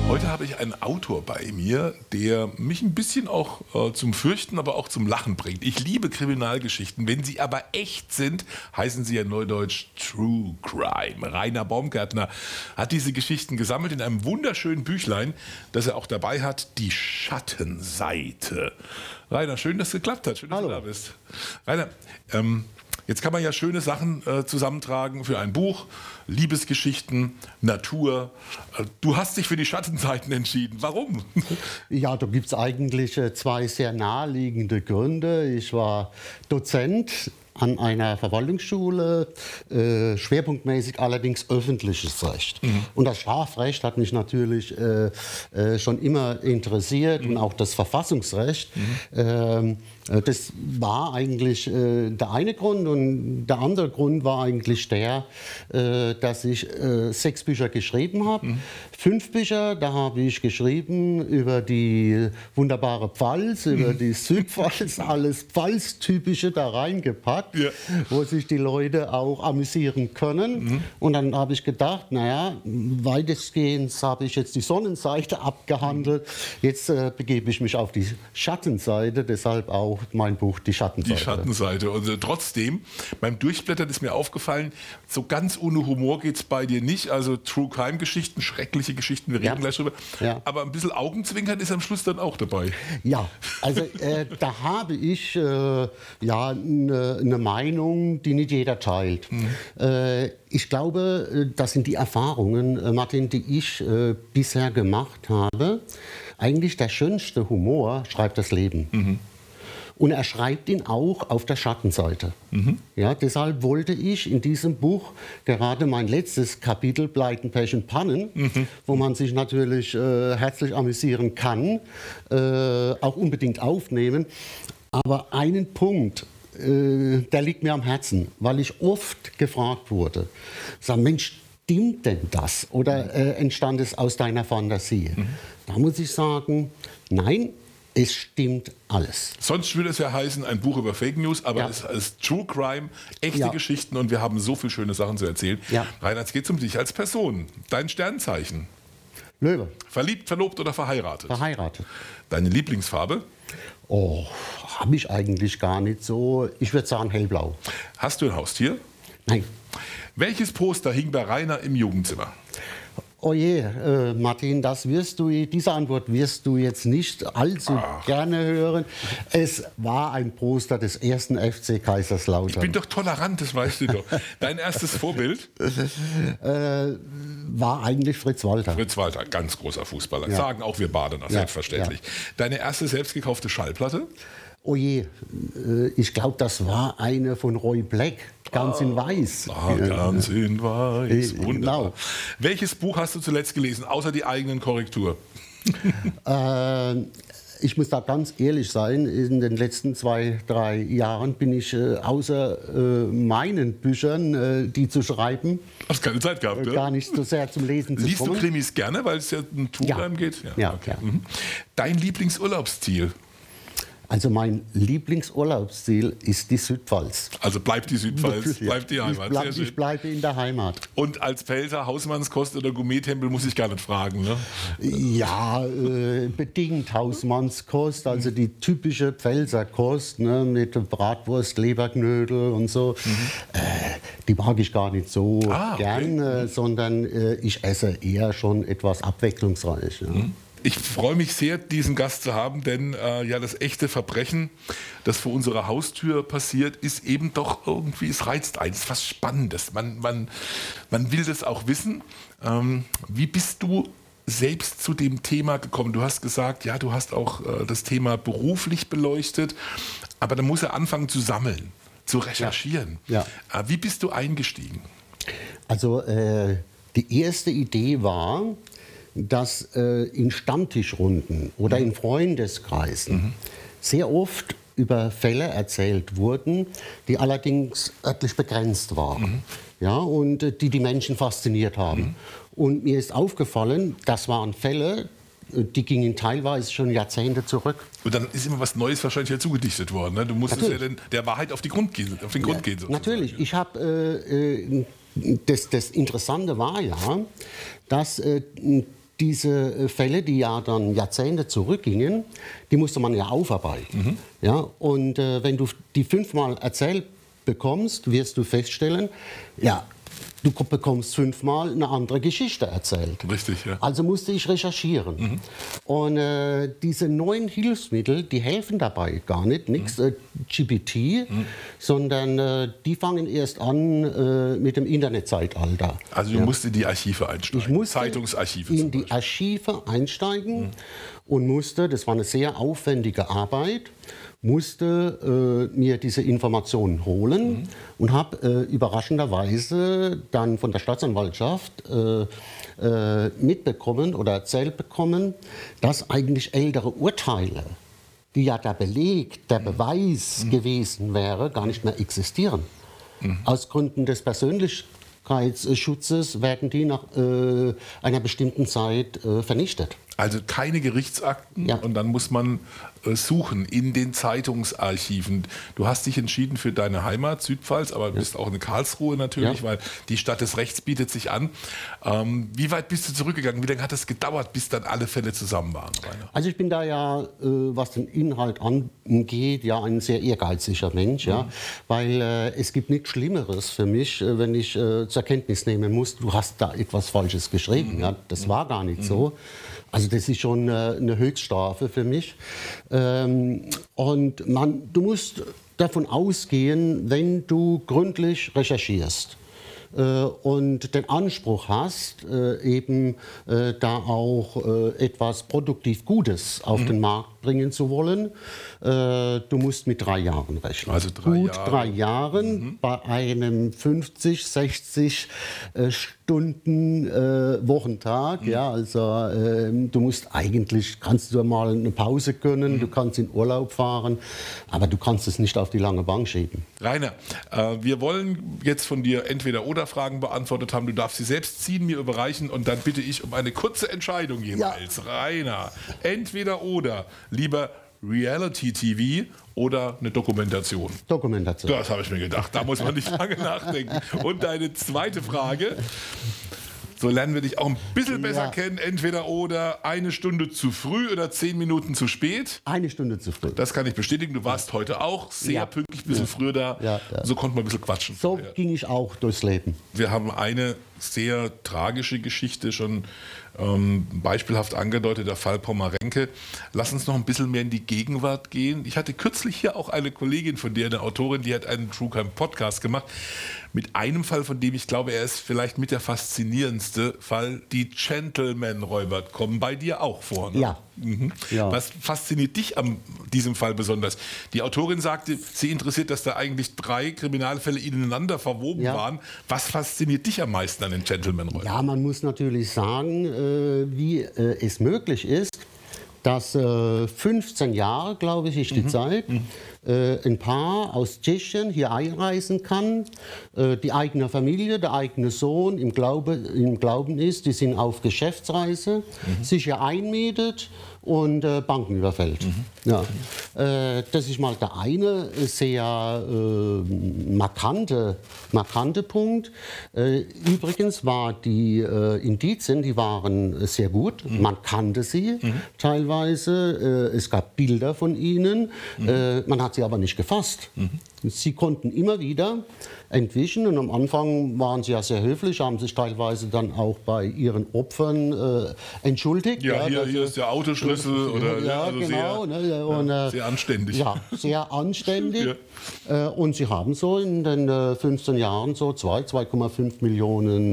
Heute habe ich einen Autor bei mir, der mich ein bisschen auch zum Fürchten, aber auch zum Lachen bringt. Ich liebe Kriminalgeschichten. Wenn sie aber echt sind, heißen sie ja neudeutsch True Crime. Rainer Baumgärtner hat diese Geschichten gesammelt in einem wunderschönen Büchlein, das er auch dabei hat, Die Schattenseite. Rainer, schön, dass es geklappt hat. Schön, dass du da bist. Rainer, jetzt kann man ja schöne Sachen zusammentragen für ein Buch. Liebesgeschichten, Natur. Du hast dich für die Schattenseiten entschieden. Warum? Ja, da gibt es eigentlich zwei sehr naheliegende Gründe. Ich war Dozent an einer Verwaltungsschule, schwerpunktmäßig allerdings öffentliches Recht. Und das Strafrecht hat mich natürlich schon immer interessiert und auch das Verfassungsrecht. Das war eigentlich der eine Grund, und der andere Grund war eigentlich der, dass ich 6 Bücher geschrieben habe. 5 Bücher, da habe ich geschrieben über die wunderbare Pfalz, über die Südpfalz, alles Pfalz-Typische da reingepackt, wo sich die Leute auch amüsieren können. Und dann habe ich gedacht, naja, weitestgehend habe ich jetzt die Sonnenseite abgehandelt, jetzt begebe ich mich auf die Schattenseite, deshalb auch mein Buch Die Schattenseite. Die Schattenseite. Und trotzdem, beim Durchblättern ist mir aufgefallen, so ganz ohne Humor geht es bei dir nicht. Also True Crime Geschichten, schreckliche Geschichten, wir reden gleich drüber. Ja. Aber ein bisschen Augenzwinkern ist am Schluss dann auch dabei. Ja, also da habe ich eine Meinung, die nicht jeder teilt. Ich glaube, das sind die Erfahrungen, Martin, die ich bisher gemacht habe. Eigentlich der schönste Humor schreibt das Leben. Und er schreibt ihn auch auf der Schattenseite. Ja, deshalb wollte ich in diesem Buch gerade mein letztes Kapitel Pleiten, Pech und Pannen, wo man sich natürlich herzlich amüsieren kann, auch unbedingt aufnehmen. Aber einen Punkt, der liegt mir am Herzen, weil ich oft gefragt wurde, sag, Mensch, stimmt denn das? Oder entstand es aus deiner Fantasie? Da muss ich sagen, nein, es stimmt alles. Sonst würde es ja heißen, ein Buch über Fake News, aber es ist True Crime, echte Geschichten, und wir haben so viele schöne Sachen zu erzählen. Rainer, es geht um dich als Person. Dein Sternzeichen. Löwe. Verliebt, verlobt oder verheiratet? Verheiratet. Deine Lieblingsfarbe? Oh, habe ich eigentlich gar nicht so. Ich würde sagen hellblau. Hast du ein Haustier? Nein. Welches Poster hing bei Rainer im Jugendzimmer? Oh je, Martin, diese Antwort wirst du jetzt nicht allzu gerne hören. Es war ein Poster des 1. FC Kaiserslautern. Ich bin doch tolerant, das weißt du doch. Dein erstes Vorbild? War eigentlich Fritz Walter. Fritz Walter, ganz großer Fußballer. Sagen auch wir Badener, selbstverständlich. Deine erste selbst gekaufte Schallplatte? Oh je, ich glaube, das war eine von Roy Black, ganz in weiß. Ganz in weiß, wunderbar. Genau. Welches Buch hast du zuletzt gelesen, außer die eigenen Korrektur? Ich muss da ganz ehrlich sein, in den letzten 2, 3 Jahren bin ich außer meinen Büchern, die zu schreiben, hast keine Zeit gehabt, gar nicht so sehr zum Lesen zu kommen. Liest du Krimis gerne, weil es ja um True Crime geht? Ja. Dein Lieblingsurlaubsziel? Also mein Lieblingsurlaubsziel ist die Südpfalz. Also bleibt die Südpfalz, bleibt die Heimat. Ich bleibe in der Heimat. Und als Pfälzer Hausmannskost oder Gourmet-Tempel muss ich gar nicht fragen, ne? Ja, bedingt Hausmannskost, also die typische Pfälzerkost, ne, mit Bratwurst, Leberknödel und so. Die mag ich gar nicht so gern, sondern ich esse eher schon etwas abwechslungsreich. Ja. Ich freue mich sehr, diesen Gast zu haben, denn das echte Verbrechen, das vor unserer Haustür passiert, ist eben doch irgendwie, es reizt einen, es ist was Spannendes. Man will das auch wissen. Wie bist du selbst zu dem Thema gekommen? Du hast gesagt, ja, du hast auch das Thema beruflich beleuchtet, aber dann muss er anfangen zu sammeln, zu recherchieren. Ja. Wie bist du eingestiegen? Also die erste Idee war, dass in Stammtischrunden oder in Freundeskreisen sehr oft über Fälle erzählt wurden, die allerdings örtlich begrenzt waren, ja, und die Menschen fasziniert haben. Und mir ist aufgefallen, das waren Fälle, die gingen teilweise schon Jahrzehnte zurück. Und dann ist immer was Neues wahrscheinlich hinzugedichtet worden. Ne? Du musstest ja der Wahrheit auf den Grund gehen. Sozusagen. Natürlich. Ich habe das Interessante war ja, dass diese Fälle, die ja dann Jahrzehnte zurückgingen, die musste man ja aufarbeiten. Ja? Und wenn du die 5-mal erzählt bekommst, wirst du feststellen, ja, du bekommst 5-mal eine andere Geschichte erzählt. Richtig, ja. Also musste ich recherchieren. Und diese neuen Hilfsmittel, die helfen dabei gar nicht, nichts GPT, sondern die fangen erst an mit dem Internetzeitalter. Also du musst in die Archive einsteigen, ich musste Zeitungsarchive in zum die Beispiel. Archive einsteigen und musste, das war eine sehr aufwendige Arbeit, musste mir diese Informationen holen und habe überraschenderweise dann von der Staatsanwaltschaft mitbekommen oder erzählt bekommen, dass eigentlich ältere Urteile, die ja der Beleg, der Beweis gewesen wäre, gar nicht mehr existieren. Aus Gründen des Persönlichkeitsschutzes werden die nach einer bestimmten Zeit vernichtet. Also keine Gerichtsakten Ja. und dann muss man suchen in den Zeitungsarchiven. Du hast dich entschieden für deine Heimat, Südpfalz, aber du bist auch in Karlsruhe natürlich, weil die Stadt des Rechts bietet sich an. Wie weit bist du zurückgegangen? Wie lange hat es gedauert, bis dann alle Fälle zusammen waren, Rainer? Also ich bin da ja, was den Inhalt angeht, ja ein sehr ehrgeiziger Mensch, ja, weil es gibt nichts Schlimmeres für mich, wenn ich zur Kenntnis nehmen muss, du hast da etwas Falsches geschrieben. Ja, das war gar nicht so. Also das ist schon eine Höchststrafe für mich. Und du musst davon ausgehen, wenn du gründlich recherchierst und den Anspruch hast, eben da auch etwas produktiv Gutes auf den Markt bringen zu wollen, du musst mit 3 Jahren rechnen. Also 3 Gut Jahre. 3 Jahren bei einem 50, 60 Stunden Wochentag. Ja, also du musst eigentlich, kannst du mal eine Pause gönnen, du kannst in Urlaub fahren, aber du kannst es nicht auf die lange Bank schieben. Rainer, wir wollen jetzt von dir Entweder-Oder-Fragen beantwortet haben. Du darfst sie selbst ziehen, mir überreichen und dann bitte ich um eine kurze Entscheidung jeweils. Ja. Rainer, Entweder-Oder, lieber Reality-TV oder eine Dokumentation? Dokumentation. Das habe ich mir gedacht, da muss man nicht lange nachdenken. Und deine zweite Frage, so lernen wir dich auch ein bisschen besser kennen, entweder oder 1 Stunde zu früh oder 10 Minuten zu spät. 1 Stunde zu früh. Das kann ich bestätigen, du warst heute auch sehr pünktlich, ein bisschen früher da, so konnten wir ein bisschen quatschen. So ging ich auch durchs Leben. Wir haben eine sehr tragische Geschichte schon beispielhaft angedeutet, der Fall Pommerenke. Lass uns noch ein bisschen mehr in die Gegenwart gehen. Ich hatte kürzlich hier auch eine Kollegin von dir, eine Autorin, die hat einen True Crime Podcast gemacht mit einem Fall, von dem ich glaube, er ist vielleicht mit der faszinierendste Fall. Die Gentleman-Räuber kommen bei dir auch vor. Ne? Ja. Ja. Was fasziniert dich an diesem Fall besonders? Die Autorin sagte, sie interessiert, dass da eigentlich 3 Kriminalfälle ineinander verwoben waren. Was fasziniert dich am meisten an den Gentleman-Räubern? Ja, man muss natürlich sagen, wie es möglich ist, dass 15 Jahre, glaube ich, ist die Zeit, ein Paar aus Tschechien hier einreisen kann, die eigene Familie, der eigene Sohn im Glauben ist, die sind auf Geschäftsreise, sich hier einmietet und Banken überfällt. Ja. Das ist mal der eine sehr markante Punkt. Übrigens war die Indizien, die waren sehr gut. Man kannte sie teilweise. Es gab Bilder von ihnen. Man hat sie aber nicht gefasst. Sie konnten immer wieder entwischen und am Anfang waren sie ja sehr höflich, haben sich teilweise dann auch bei ihren Opfern entschuldigt. Ja, hier ist der Autoschlüssel oder ja, also genau, sehr anständig. Ja, sehr anständig. Und sie haben so in den 15 Jahren so 2,5 Millionen